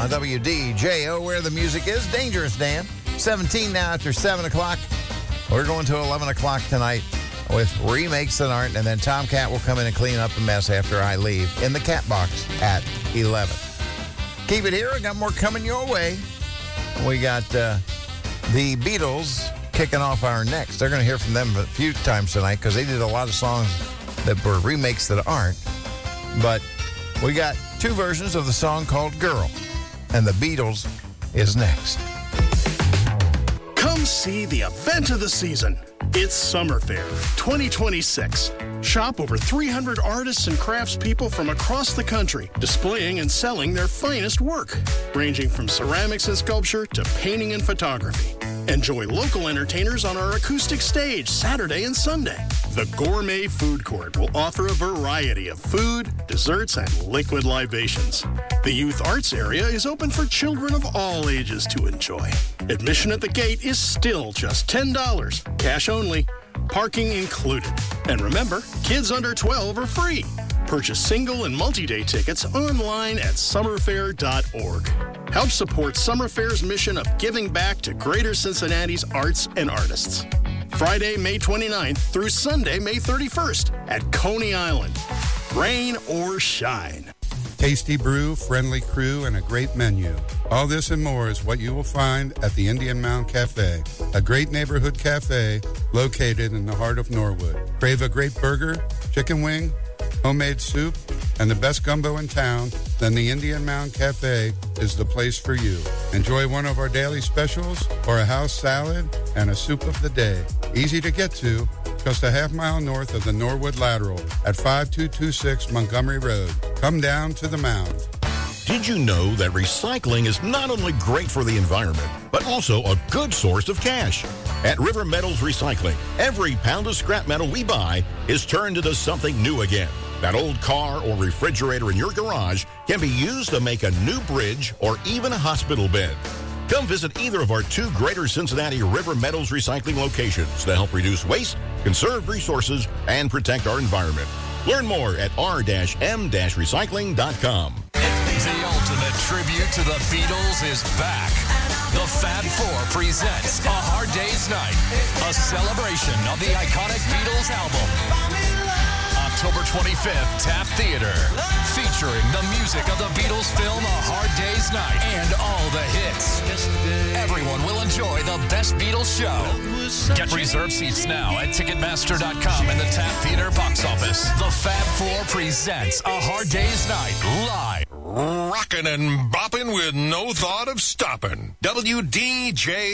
on WDJO, where the music is. Dangerous Dan. 17 now after 7 o'clock. We're going to 11 o'clock tonight with Remakes That Aren't, and then Tomcat will come in and clean up a mess after I leave in the cat box at 11. Keep it here. I got more coming your way. We got the Beatles kicking off our next. They're going to hear from them a few times tonight because they did a lot of songs that were remakes that aren't. But we got two versions of the song called Girl, and the Beatles is next. Come see the event of the season. It's Summer Fair 2026. Shop over 300 artists and craftspeople from across the country, displaying and selling their finest work, ranging from ceramics and sculpture to painting and photography. Enjoy local entertainers on our acoustic stage Saturday and Sunday. The Gourmet Food Court will offer a variety of food, desserts, and liquid libations. The Youth Arts area is open for children of all ages to enjoy. Admission at the gate is still just $10, cash only, parking included. And remember, kids under 12 are free. Purchase single and multi-day tickets online at summerfair.org. Help support Summer Fair's mission of giving back to Greater Cincinnati's arts and artists. Friday, May 29th through Sunday, May 31st at Coney Island. Rain or shine. Tasty brew, friendly crew, and a great menu. All this and more is what you will find at the Indian Mound Cafe, a great neighborhood cafe located in the heart of Norwood. Crave a great burger, chicken wing, homemade soup, and the best gumbo in town? Then the Indian Mound Cafe is the place for you. Enjoy one of our daily specials or a house salad and a soup of the day. Easy to get to, just a half-mile north of the Norwood Lateral at 5226 Montgomery Road. Come down to the Mound. Did you know that recycling is not only great for the environment, but also a good source of cash? At River Metals Recycling, every pound of scrap metal we buy is turned into something new again. That old car or refrigerator in your garage can be used to make a new bridge or even a hospital bed. Come visit either of our two Greater Cincinnati River Metals Recycling locations to help reduce waste, conserve resources, and protect our environment. Learn more at r-m-recycling.com. The ultimate tribute to the Beatles is back. The Fab Four presents A Hard Day's Night, a celebration of the iconic Beatles album. October 25th, Taft Theater, featuring the music of the Beatles film A Hard Day's Night and all the hits. Everyone will enjoy the best Beatles show. Get reserved seats now at Ticketmaster.com and the Taft Theater box office. The Fab Four presents A Hard Day's Night live. Rockin' and bopping with no thought of stopping. WDJ